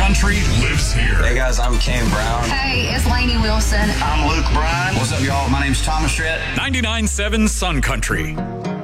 Country lives here. Hey guys, I'm Kane Brown. Hey, it's Lainey Wilson. I'm Luke Bryan. What's up, y'all? My name's Thomas Rhett. 99.7 Sun Country.